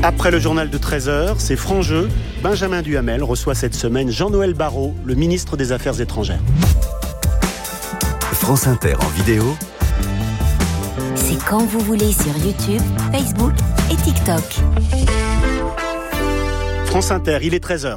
Après le journal de 13h, c'est franc jeu. Benjamin Duhamel reçoit cette semaine Jean-Noël Barrot, le ministre des Affaires étrangères. France Inter en vidéo. C'est quand vous voulez sur YouTube, Facebook et TikTok. France Inter, il est 13h.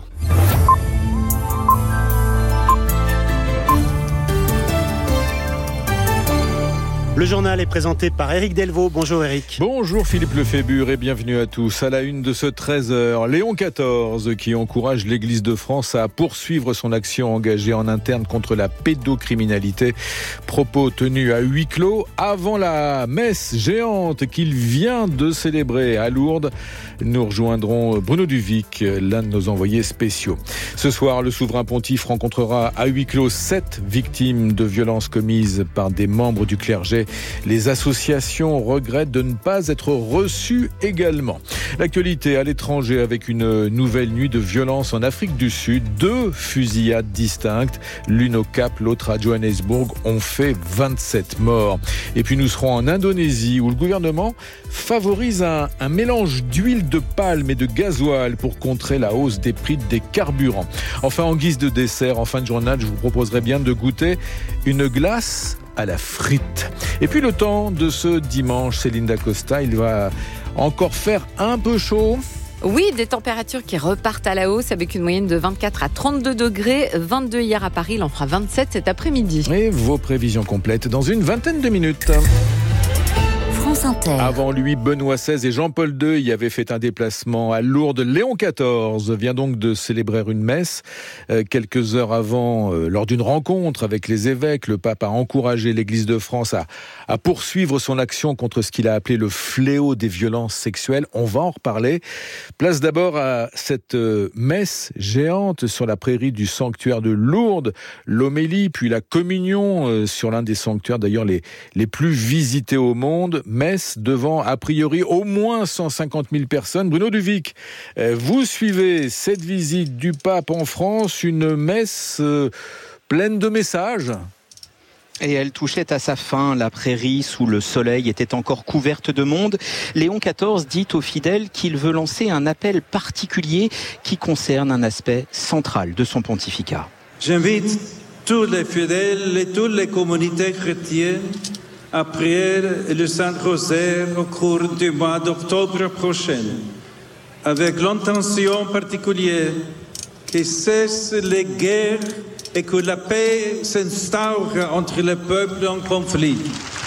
Le journal est présenté par Éric Delvaux. Bonjour Éric. Bonjour Philippe Lefébure et bienvenue à tous. À la une de ce 13h, Léon XIV qui encourage l'Église de France à poursuivre son action engagée en interne contre la pédocriminalité. Propos tenus à huis clos avant la messe géante qu'il vient de célébrer à Lourdes. Nous rejoindrons Bruno Duvic, l'un de nos envoyés spéciaux. Ce soir, le souverain pontife rencontrera à huis clos 7 victimes de violences commises par des membres du clergé. Les associations regrettent de ne pas être reçues également. L'actualité à l'étranger avec une nouvelle nuit de violence en Afrique du Sud. 2 fusillades distinctes, l'une au Cap, l'autre à Johannesburg, ont fait 27 morts. Et puis nous serons en Indonésie où le gouvernement favorise un mélange d'huile de palme et de gasoil pour contrer la hausse des prix des carburants. Enfin, en guise de dessert, en fin de journal, je vous proposerai bien de goûter une glace à la frite. Et puis le temps de ce dimanche, Céline Dacosta, il va encore faire un peu chaud. Oui, des températures qui repartent à la hausse avec une moyenne de 24 à 32 degrés. 22 hier à Paris, il en fera 27 cet après-midi. Et vos prévisions complètes dans une vingtaine de minutes. Avant lui, Benoît XVI et Jean-Paul II y avaient fait un déplacement à Lourdes. Léon XIV vient donc de célébrer une messe. Quelques heures avant, lors d'une rencontre avec les évêques, le pape a encouragé l'Église de France à poursuivre son action contre ce qu'il a appelé le fléau des violences sexuelles. On va en reparler. Place d'abord à cette messe géante sur la prairie du sanctuaire de Lourdes. L'homélie, puis la communion sur l'un des sanctuaires d'ailleurs les plus visités au monde. Messe devant, a priori, au moins 150 000 personnes. Bruno Duvic, vous suivez cette visite du pape en France, une messe pleine de messages. Et elle touchait à sa fin. La prairie sous le soleil était encore couverte de monde. Léon XIV dit aux fidèles qu'il veut lancer un appel particulier qui concerne un aspect central de son pontificat. J'invite tous les fidèles et toutes les communautés chrétiennes à prier le Saint-Rosaire au cours du mois d'octobre prochain, avec l'intention particulière que cessent les guerres et que la paix s'instaure entre les peuples en conflit.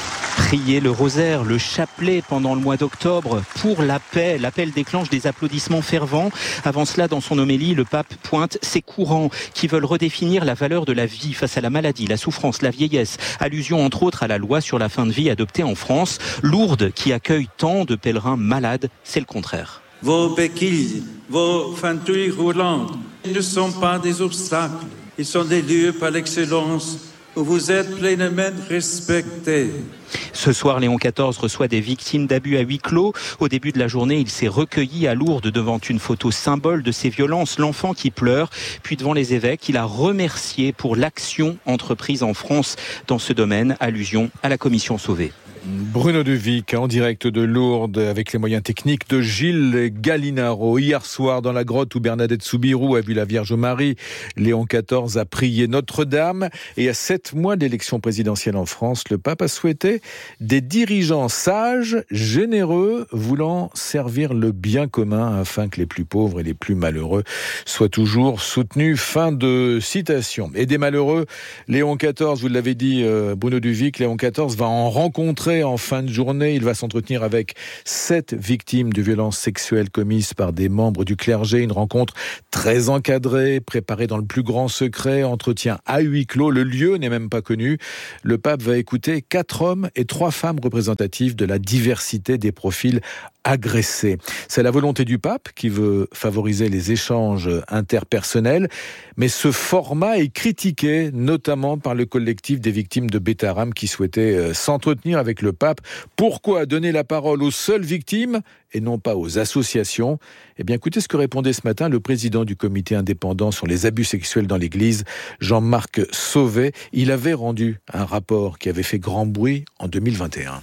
Prier le rosaire, le chapelet pendant le mois d'octobre pour la paix. L'appel déclenche des applaudissements fervents. Avant cela, dans son homélie, le pape pointe ces courants qui veulent redéfinir la valeur de la vie face à la maladie, la souffrance, la vieillesse. Allusion entre autres à la loi sur la fin de vie adoptée en France. Lourdes, qui accueille tant de pèlerins malades, c'est le contraire. Vos béquilles, vos fauteuils roulants ne sont pas des obstacles. Ils sont des lieux par l'excellence où vous êtes pleinement respectés. Ce soir, Léon XIV reçoit des victimes d'abus à huis clos. Au début de la journée, il s'est recueilli à Lourdes devant une photo symbole de ces violences, l'enfant qui pleure. Puis devant les évêques, il a remercié pour l'action entreprise en France dans ce domaine. Allusion à la commission Sauvé. Bruno Duvic en direct de Lourdes avec les moyens techniques de Gilles Gallinaro. Hier soir, dans la grotte où Bernadette Soubirous a vu la Vierge Marie, Léon XIV a prié Notre-Dame. Et à 7 mois d'élection présidentielle en France, le pape a souhaité des dirigeants sages, généreux, voulant servir le bien commun afin que les plus pauvres et les plus malheureux soient toujours soutenus. Fin de citation. Et des malheureux, Léon XIV, vous l'avez dit, Bruno Duvic, Léon XIV va en rencontrer en fin de journée. Il va s'entretenir avec 7 victimes de violences sexuelles commises par des membres du clergé. Une rencontre très encadrée, préparée dans le plus grand secret, entretien à huis clos. Le lieu n'est même pas connu. Le pape va écouter 4 hommes et 3 femmes représentatives de la diversité des profils agressés. C'est la volonté du pape qui veut favoriser les échanges interpersonnels, mais ce format est critiqué, notamment par le collectif des victimes de Bétaram qui souhaitait s'entretenir avec le pape. Pourquoi donner la parole aux seules victimes et non pas aux associations? Eh bien, écoutez ce que répondait ce matin le président du comité indépendant sur les abus sexuels dans l'Église, Jean-Marc Sauvé. Il avait rendu un rapport qui avait fait grand bruit en 2021.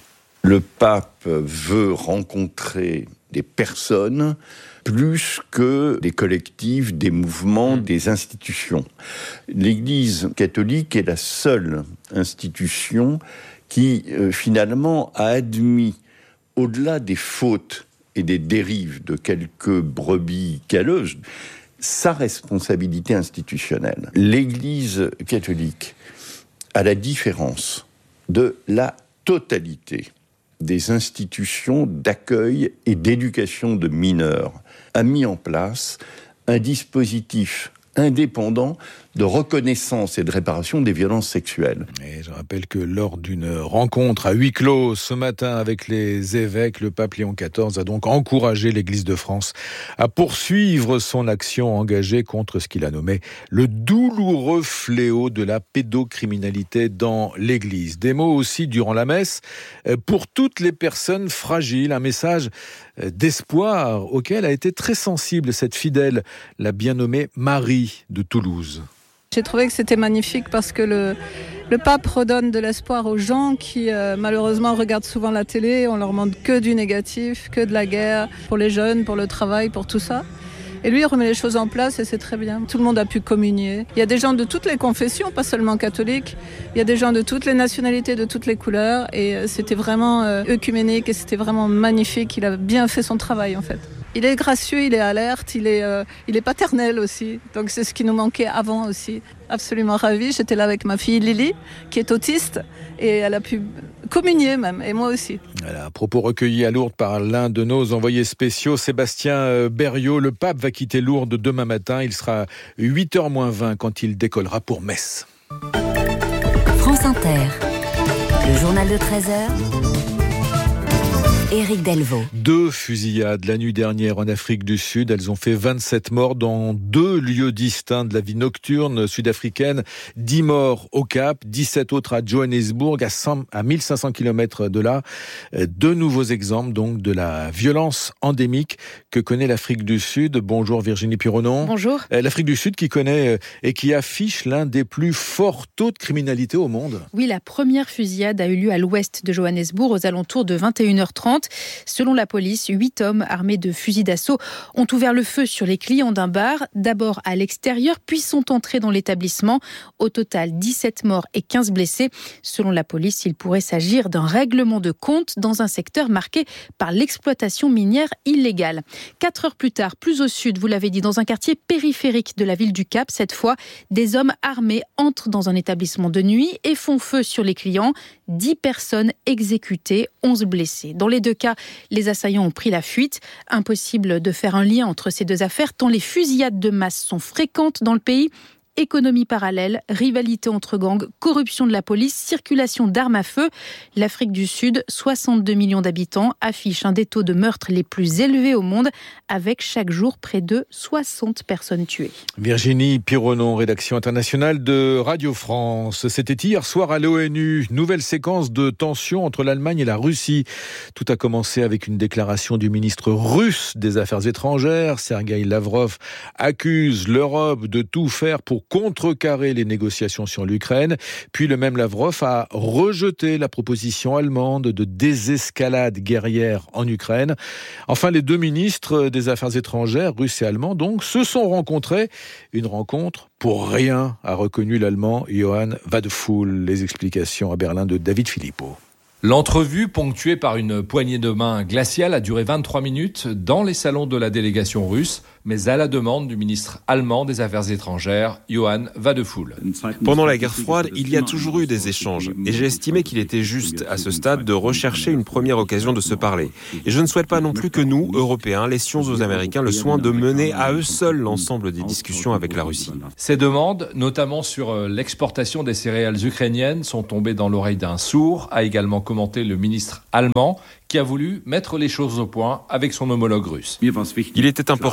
Le pape veut rencontrer des personnes plus que des collectifs, des mouvements, des institutions. L'Église catholique est la seule institution qui, finalement, a admis, au-delà des fautes et des dérives de quelques brebis galeuses, sa responsabilité institutionnelle. L'Église catholique, à la différence de la totalité des institutions d'accueil et d'éducation de mineurs, a mis en place un dispositif indépendant de reconnaissance et de réparation des violences sexuelles. Et je rappelle que lors d'une rencontre à huis clos ce matin avec les évêques, le pape Léon XIV a donc encouragé l'Église de France à poursuivre son action engagée contre ce qu'il a nommé le douloureux fléau de la pédocriminalité dans l'Église. Des mots aussi durant la messe pour toutes les personnes fragiles, un message d'espoir auquel a été très sensible cette fidèle, la bien nommée Marie de Toulouse. J'ai trouvé que c'était magnifique parce que le pape redonne de l'espoir aux gens qui malheureusement regardent souvent la télé, on leur montre que du négatif, que de la guerre, pour les jeunes, pour le travail, pour tout ça. Et lui, il remet les choses en place et c'est très bien. Tout le monde a pu communier. Il y a des gens de toutes les confessions, pas seulement catholiques. Il y a des gens de toutes les nationalités, de toutes les couleurs. Et c'était vraiment œcuménique et c'était vraiment magnifique. Il a bien fait son travail en fait. Il est gracieux, il est alerte, il est paternel aussi. Donc c'est ce qui nous manquait avant aussi. Absolument ravie. J'étais là avec ma fille Lily, qui est autiste, et elle a pu communier même, et moi aussi. Voilà, propos recueillis à Lourdes par l'un de nos envoyés spéciaux, Sébastien Berriot. Le pape va quitter Lourdes demain matin. Il sera 8h moins 20 quand il décollera pour Metz. France Inter, le journal de 13h. Éric Delvaux. 2 fusillades la nuit dernière en Afrique du Sud. Elles ont fait 27 morts dans 2 lieux distincts de la vie nocturne sud-africaine. 10 morts au Cap, 17 autres à Johannesburg, à 1500 km de là. 2 nouveaux exemples donc de la violence endémique que connaît l'Afrique du Sud. Bonjour Virginie Pironon. Bonjour. L'Afrique du Sud qui connaît et qui affiche l'un des plus forts taux de criminalité au monde. Oui, la première fusillade a eu lieu à l'ouest de Johannesburg aux alentours de 21h30. Selon la police, 8 hommes armés de fusils d'assaut ont ouvert le feu sur les clients d'un bar, d'abord à l'extérieur, puis sont entrés dans l'établissement. Au total, 17 morts et 15 blessés. Selon la police, il pourrait s'agir d'un règlement de compte dans un secteur marqué par l'exploitation minière illégale. 4 heures plus tard, plus au sud, vous l'avez dit, dans un quartier périphérique de la ville du Cap, cette fois, des hommes armés entrent dans un établissement de nuit et font feu sur les clients. 10 personnes exécutées, 11 blessés. Dans les 2 cas, les assaillants ont pris la fuite. Impossible de faire un lien entre ces 2 affaires, tant les fusillades de masse sont fréquentes dans le pays. Économie parallèle, rivalité entre gangs, corruption de la police, circulation d'armes à feu. L'Afrique du Sud, 62 millions d'habitants, affiche un des taux de meurtre les plus élevés au monde, avec chaque jour près de 60 personnes tuées. Virginie Pironon, rédaction internationale de Radio France. C'était hier soir à l'ONU. Nouvelle séquence de tensions entre l'Allemagne et la Russie. Tout a commencé avec une déclaration du ministre russe des Affaires étrangères. Sergueï Lavrov accuse l'Europe de tout faire pour contrecarrer les négociations sur l'Ukraine. Puis le même Lavrov a rejeté la proposition allemande de désescalade guerrière en Ukraine. Enfin, les 2 ministres des Affaires étrangères, russes et allemands, donc, se sont rencontrés. Une rencontre pour rien, a reconnu l'Allemand Johann Wadephul. Les explications à Berlin de David Philippot. L'entrevue, ponctuée par une poignée de main glaciale, a duré 23 minutes dans les salons de la délégation russe, mais à la demande du ministre allemand des Affaires étrangères, Johann Wadephul. Pendant la guerre froide, il y a toujours eu des échanges, et j'ai estimé qu'il était juste, à ce stade, de rechercher une première occasion de se parler. Et je ne souhaite pas non plus que nous, Européens, laissions aux Américains le soin de mener à eux seuls l'ensemble des discussions avec la Russie. Ces demandes, notamment sur l'exportation des céréales ukrainiennes, sont tombées dans l'oreille d'un sourd, a également commenté le ministre allemand, qui a voulu mettre les choses au point avec son homologue russe. Il était important pour moi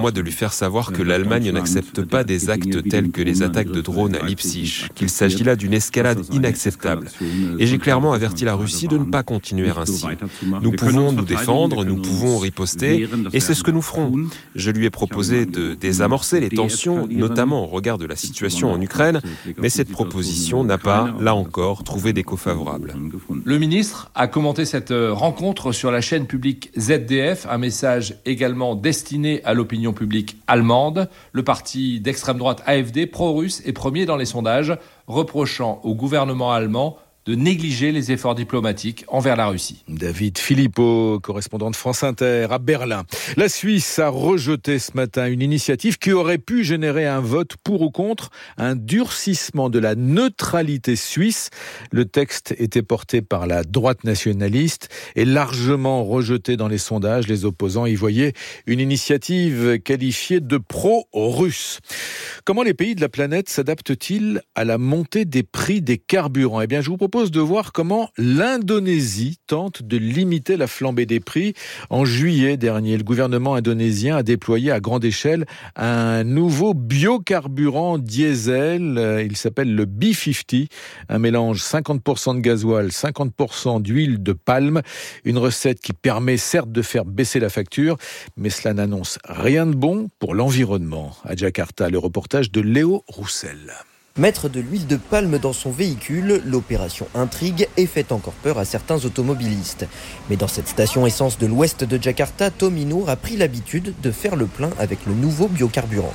moi de lui faire savoir que l'Allemagne n'accepte pas des actes tels que les attaques de drones à Leipzig, qu'il s'agit là d'une escalade inacceptable. Et j'ai clairement averti la Russie de ne pas continuer ainsi. Nous pouvons nous défendre, nous pouvons riposter, et c'est ce que nous ferons. Je lui ai proposé de désamorcer les tensions, notamment au regard de la situation en Ukraine, mais cette proposition n'a pas, là encore, trouvé d'écho favorable. Le ministre a commenté cette rencontre sur la chaîne publique ZDF, un message également destiné à l'opinion publique allemande. Le parti d'extrême droite AfD, pro-russe, est premier dans les sondages, reprochant au gouvernement allemand de négliger les efforts diplomatiques envers la Russie. David Philippot, correspondant de France Inter à Berlin. La Suisse a rejeté ce matin une initiative qui aurait pu générer un vote pour ou contre un durcissement de la neutralité suisse. Le texte était porté par la droite nationaliste et largement rejeté dans les sondages. Les opposants y voyaient une initiative qualifiée de pro-russe. Comment les pays de la planète s'adaptent-ils à la montée des prix des carburants ? Eh bien, je vous propose de voir comment l'Indonésie tente de limiter la flambée des prix. En juillet dernier, le gouvernement indonésien a déployé à grande échelle un nouveau biocarburant diesel. Il s'appelle le B50, un mélange 50% de gasoil, 50% d'huile de palme. Une recette qui permet certes de faire baisser la facture, mais cela n'annonce rien de bon pour l'environnement. À Jakarta, le reportage de Léo Roussel. Mettre de l'huile de palme dans son véhicule, l'opération intrigue et fait encore peur à certains automobilistes. Mais dans cette station essence de l'ouest de Jakarta, Tommy Noor a pris l'habitude de faire le plein avec le nouveau biocarburant.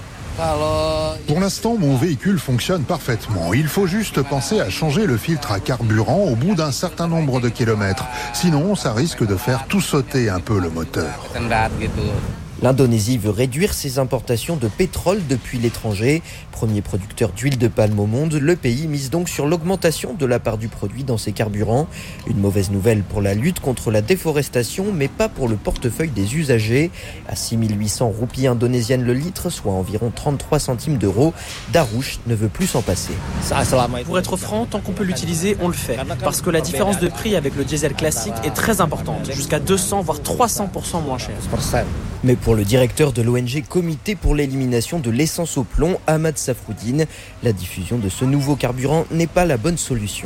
Pour l'instant, mon véhicule fonctionne parfaitement. Il faut juste penser à changer le filtre à carburant au bout d'un certain nombre de kilomètres. Sinon, ça risque de faire tout sauter un peu le moteur. L'Indonésie veut réduire ses importations de pétrole depuis l'étranger. Premier producteur d'huile de palme au monde, le pays mise donc sur l'augmentation de la part du produit dans ses carburants. Une mauvaise nouvelle pour la lutte contre la déforestation, mais pas pour le portefeuille des usagers. À 6 800 roupies indonésiennes le litre, soit environ 33 centimes d'euros, Darush ne veut plus s'en passer. Pour être franc, tant qu'on peut l'utiliser, on le fait. Parce que la différence de prix avec le diesel classique est très importante, jusqu'à 200 voire 300% moins cher. Mais pour le directeur de l'ONG Comité pour l'élimination de l'essence au plomb, Ahmad Safroudine, la diffusion de ce nouveau carburant n'est pas la bonne solution.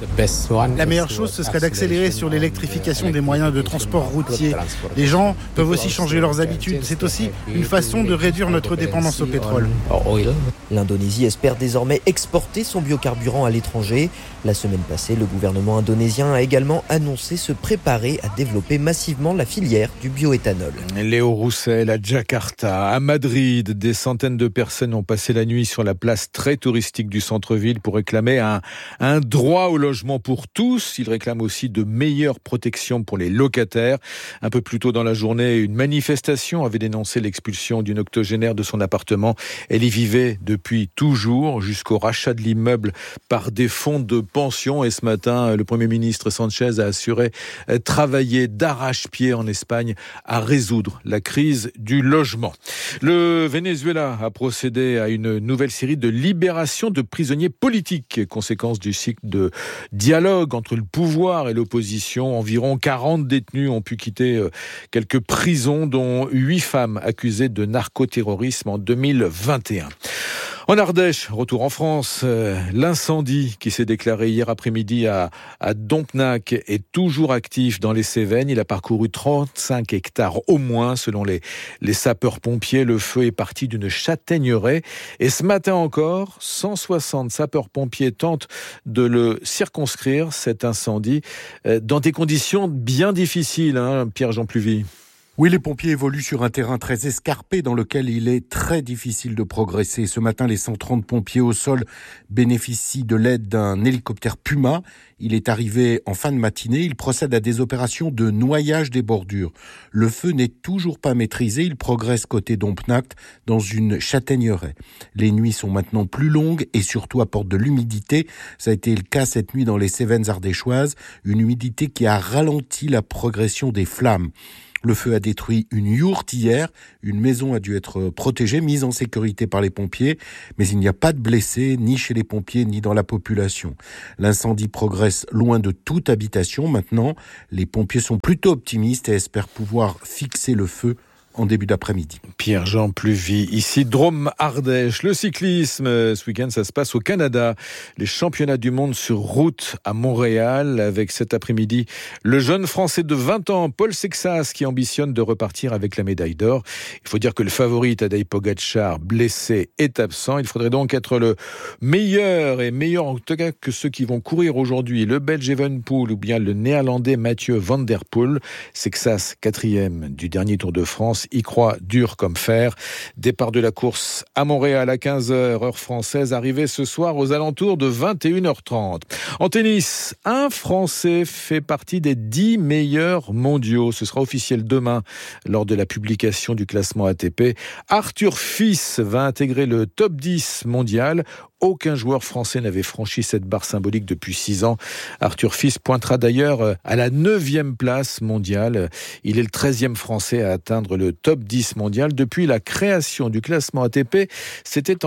La meilleure chose, ce serait d'accélérer sur l'électrification des moyens de transport routier. Les gens peuvent aussi changer leurs habitudes. C'est aussi une façon de réduire notre dépendance au pétrole. L'Indonésie espère désormais exporter son biocarburant à l'étranger. La semaine passée, le gouvernement indonésien a également annoncé se préparer à développer massivement la filière du bioéthanol. Léo Roussel à Jakarta. À Madrid, des centaines de personnes ont passé la nuit sur la place très touristique du centre-ville pour réclamer un droit au logement pour tous. Ils réclament aussi de meilleures protections pour les locataires. Un peu plus tôt dans la journée, une manifestation avait dénoncé l'expulsion d'une octogénaire de son appartement. Elle y vivait depuis toujours, jusqu'au rachat de l'immeuble par des fonds de pension. Et ce matin, le Premier ministre Sanchez a assuré travailler d'arrache-pied en Espagne à résoudre la crise du logement. Le Venezuela a procédé à une nouvelle série de libérations de prisonniers politiques, conséquence du cycle de dialogue entre le pouvoir et l'opposition. Environ 40 détenus ont pu quitter quelques prisons, dont 8 femmes accusées de narcoterrorisme en 2021. En Ardèche, retour en France, l'incendie qui s'est déclaré hier après-midi à Dompnac est toujours actif dans les Cévennes. Il a parcouru 35 hectares au moins, selon les sapeurs-pompiers. Le feu est parti d'une châtaigneraie. Et ce matin encore, 160 sapeurs-pompiers tentent de le circonscrire, cet incendie, dans des conditions bien difficiles, Pierre-Jean Pluvy. Oui, les pompiers évoluent sur un terrain très escarpé dans lequel il est très difficile de progresser. Ce matin, les 130 pompiers au sol bénéficient de l'aide d'un hélicoptère Puma. Il est arrivé en fin de matinée. Il procède à des opérations de noyage des bordures. Le feu n'est toujours pas maîtrisé. Il progresse côté Dompnac dans une châtaigneraie. Les nuits sont maintenant plus longues et surtout apportent de l'humidité. Ça a été le cas cette nuit dans les Cévennes ardéchoises. Une humidité qui a ralenti la progression des flammes. Le feu a détruit une yourte hier. Une maison a dû être protégée, mise en sécurité par les pompiers. Mais il n'y a pas de blessés, ni chez les pompiers, ni dans la population. L'incendie progresse loin de toute habitation. Maintenant, les pompiers sont plutôt optimistes et espèrent pouvoir fixer le feu en début d'après-midi. Pierre-Jean Pluvy, ici Drôme-Ardèche. Le cyclisme, ce week-end, ça se passe au Canada. Les championnats du monde sur route à Montréal, avec cet après-midi le jeune Français de 20 ans, Paul Sexas, qui ambitionne de repartir avec la médaille d'or. Il faut dire que le favori Tadej Pogačar, blessé, est absent. Il faudrait donc être le meilleur en tout cas que ceux qui vont courir aujourd'hui, le Belge Evenepoel ou bien le Néerlandais Mathieu Van Der Poel. Sexas, 4e du dernier Tour de France, y croit dur comme fer. Départ de la course à Montréal à 15h, heure française, arrivée ce soir aux alentours de 21h30. En tennis, un Français fait partie des 10 meilleurs mondiaux. Ce sera officiel demain lors de la publication du classement ATP. Arthur Fils va intégrer le top 10 mondial. Aucun joueur français n'avait franchi cette barre symbolique depuis 6 ans. Arthur Fils pointera d'ailleurs à la 9e place mondiale. Il est le 13e français à atteindre le top 10 mondial depuis la création du classement ATP. C'était en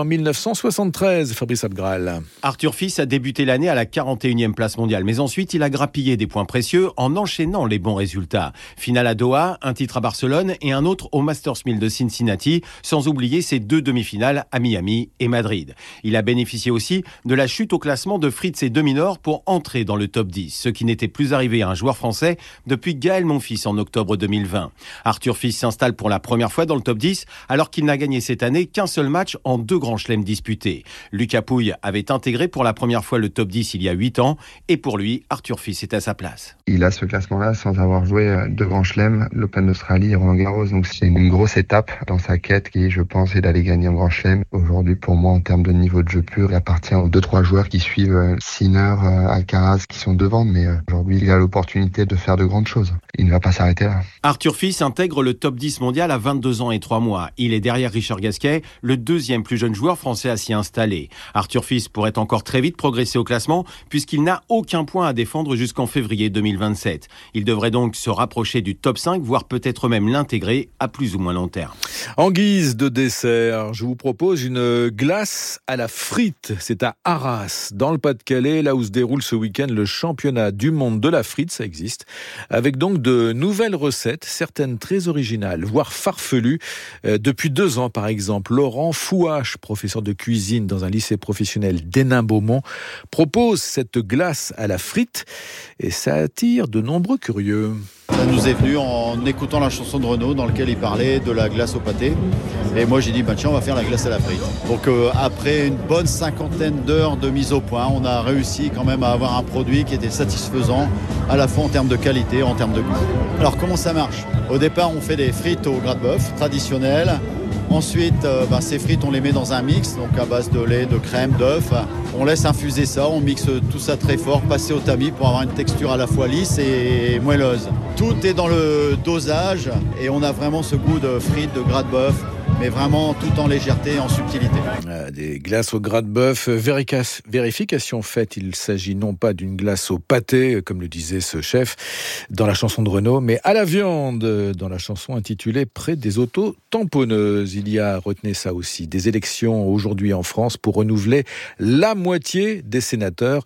1973, Fabrice Abgral. Arthur Fils a débuté l'année à la 41e place mondiale, mais ensuite il a grappillé des points précieux en enchaînant les bons résultats. Finale à Doha, un titre à Barcelone et un autre au Masters 1000 de Cincinnati, sans oublier ses 2 demi-finales à Miami et Madrid. Il a bénéficié aussi de la chute au classement de Fritz et de Minaur pour entrer dans le top 10, ce qui n'était plus arrivé à un joueur français depuis Gaël Monfils en octobre 2020. Arthur Fils s'installe pour la première fois dans le top 10 alors qu'il n'a gagné cette année qu'un seul match en 2 grands chelems disputés. Lucas Pouille avait intégré pour la première fois le top 10 il y a 8 ans et pour lui, Arthur Fils est à sa place. Il a ce classement-là sans avoir joué 2 grands chelems, l'Open d'Australie et Roland-Garros, donc c'est une grosse étape dans sa quête qui, je pense, est d'aller gagner un grand chelem. Aujourd'hui, pour moi, en termes de niveau de jeu pur, il appartient aux 2-3 joueurs qui suivent Sinner, Alcaraz, qui sont devant, mais aujourd'hui, il a l'opportunité de faire de grandes choses. Il ne va pas s'arrêter là. Arthur Fils intègre le top 10 mondial à 22 ans et 3 mois. Il est derrière Richard Gasquet, le 2e plus jeune joueur français à s'y installer. Arthur Fils pourrait encore très vite progresser au classement, puisqu'il n'a aucun point à défendre jusqu'en février 2027. Il devrait donc se rapprocher du top 5, voire peut-être même l'intégrer à plus ou moins long terme. En guise de dessert, je vous propose une glace à la frite. C'est à Arras, dans le Pas-de-Calais, là où se déroule ce week-end le championnat du monde de la frite, ça existe, avec donc de nouvelles recettes, certaines très originales, voire farfelues. Depuis 2 ans, par exemple, Laurent Fouache, professeur de cuisine dans un lycée professionnel d'Hénin-Beaumont, propose cette glace à la frite et ça attire de nombreux curieux. Ça nous est venu en écoutant la chanson de Renaud dans laquelle il parlait de la glace au pâté. Et moi j'ai dit tiens, on va faire la glace à la frite. Donc après une bonne 50aine d'heures de mise au point, on a réussi quand même à avoir un produit qui était satisfaisant à la fois en termes de qualité, en termes de goût. Alors comment ça marche ? Au départ on fait des frites au gras de bœuf traditionnelles. Ensuite, ces frites, on les met dans un mix, donc à base de lait, de crème, d'œufs. On laisse infuser ça, on mixe tout ça très fort, passer au tamis pour avoir une texture à la fois lisse et moelleuse. Tout est dans le dosage et on a vraiment ce goût de frites, de gras de bœuf, mais vraiment tout en légèreté et en subtilité. Des glaces au gras de bœuf, vérification faite, il s'agit non pas d'une glace au pâté, comme le disait ce chef dans la chanson de Renaud, mais à la viande, dans la chanson intitulée Près des auto-tamponneuses. Il y a, retenez ça aussi, des élections aujourd'hui en France pour renouveler la moitié des sénateurs.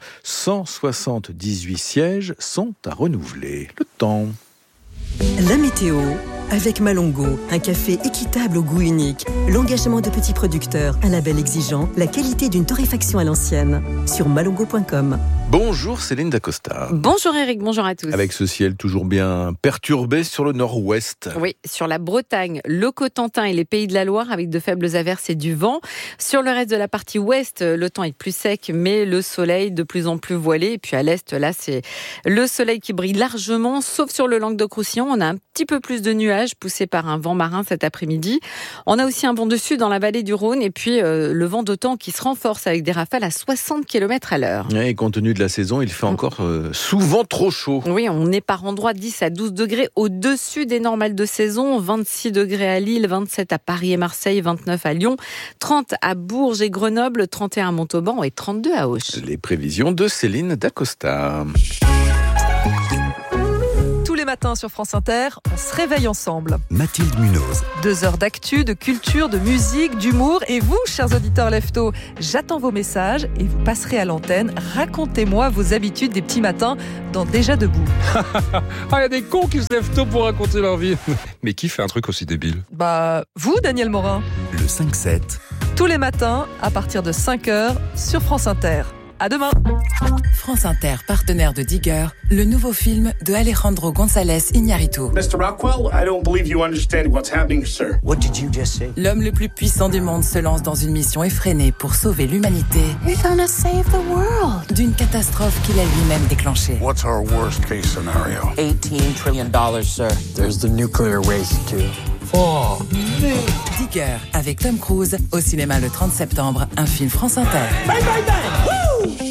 178 sièges sont à renouveler. Le temps. La météo avec Malongo, un café équitable au goût unique, l'engagement de petits producteurs, un label exigeant, la qualité d'une torréfaction à l'ancienne. Sur malongo.com. Bonjour Céline Dacosta. Bonjour Eric, bonjour à tous. Avec ce ciel toujours bien perturbé sur le nord-ouest. Oui, sur la Bretagne, le Cotentin et les Pays de la Loire avec de faibles averses et du vent. Sur le reste de la partie ouest, le temps est plus sec, mais le soleil de plus en plus voilé. Et puis à l'est, là, c'est le soleil qui brille largement, sauf sur le Languedoc-Roussillon. On a un petit peu plus de nuages poussés par un vent marin cet après-midi. On a aussi un vent de sud dans la vallée du Rhône et puis le vent d'OTAN qui se renforce avec des rafales à 60 km à l'heure. Et compte tenu de la saison, il fait encore souvent trop chaud. Oui, on est par endroits 10 à 12 degrés au-dessus des normales de saison. 26 degrés à Lille, 27 à Paris et Marseille, 29 à Lyon, 30 à Bourges et Grenoble, 31 à Montauban et 32 à Auch. Les prévisions de Céline Dacosta. Tous les matins. matins sur France Inter, on se réveille ensemble. Mathilde Munoz. 2 heures d'actu, de culture, de musique, d'humour. Et vous, chers auditeurs leftos, j'attends vos messages et vous passerez à l'antenne. Racontez-moi vos habitudes des petits matins dans Déjà debout. Il y a des cons qui se lèvent tôt pour raconter leur vie. Mais qui fait un truc aussi débile ? Vous, Daniel Morin. Le 5-7. Tous les matins, à partir de 5h, sur France Inter. À demain. France Inter, partenaire de Digger, le nouveau film de Alejandro González Iñárritu. Mr. Rockwell, I don't believe you understand what's happening, sir. What did you just say? L'homme le plus puissant du monde se lance dans une mission effrénée pour sauver l'humanité. We're gonna save the world. D'une catastrophe qu'il a lui-même déclenchée. What's our worst case scenario? $18 trillion, sir. There's the nuclear waste too. Oh, Digger, avec Tom Cruise, au cinéma le 30 septembre, un film France Inter. Bang, bang, bang! Woo!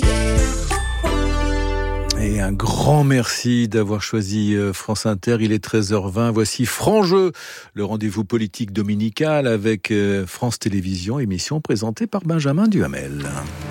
Et un grand merci d'avoir choisi France Inter. Il est 13h20. Voici Franc Jeu, le rendez-vous politique dominical avec France Télévisions, émission présentée par Benjamin Duhamel.